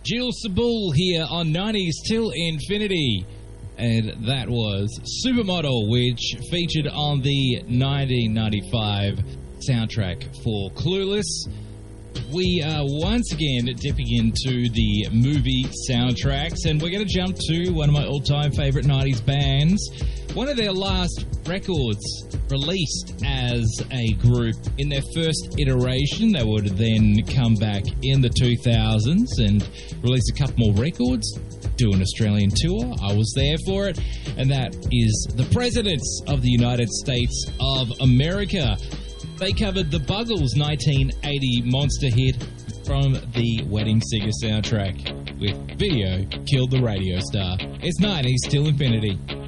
Jill Sabul here on 90s Till Infinity. And that was Supermodel, which featured on the 1995 soundtrack for Clueless. We are once again dipping into the movie soundtracks, and we're going to jump to one of my all-time favorite 90s bands. One of their last records released as a group in their first iteration. They would then come back in the 2000s and release a couple more records, do an Australian tour. I was there for it, and that is the Presidents of the United States of America. They covered the Buggles' 1980 monster hit from the Wedding Singer soundtrack with video Killed the Radio Star. It's 90s Till Infinity.